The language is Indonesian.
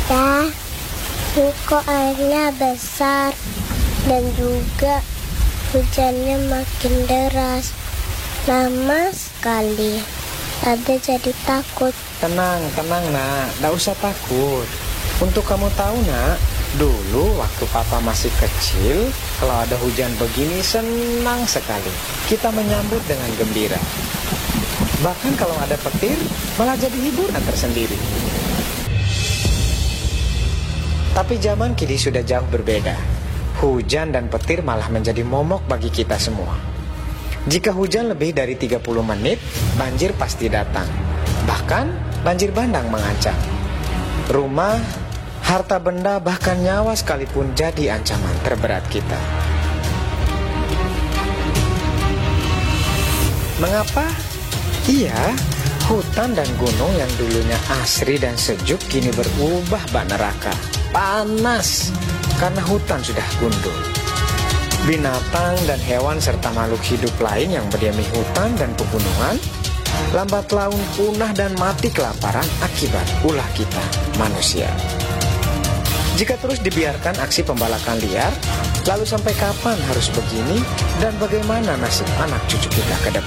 Ya, kok airnya besar dan juga hujannya makin deras. Lama sekali. Ada jadi takut. Tenang nak, gak usah takut. Untuk kamu tahu nak, dulu waktu papa masih kecil, kalau ada hujan begini senang sekali. Kita menyambut dengan gembira. Bahkan kalau ada petir, malah jadi hiburan tersendiri. Tapi zaman kini sudah jauh berbeda. Hujan dan petir malah menjadi momok bagi kita semua. Jika hujan lebih dari 30 menit, banjir pasti datang. Bahkan banjir bandang mengancam. Rumah, harta benda, bahkan nyawa sekalipun jadi ancaman terberat kita. Mengapa? Iya, hutan dan gunung yang dulunya asri dan sejuk kini berubah bak neraka. Panas karena hutan sudah gundul. Binatang dan hewan serta makhluk hidup lain yang berdiami hutan dan pegunungan lambat laun punah dan mati kelaparan akibat ulah kita manusia. Jika terus dibiarkan aksi pembalakan liar, lalu sampai kapan harus begini dan bagaimana nasib anak cucu kita ke depan?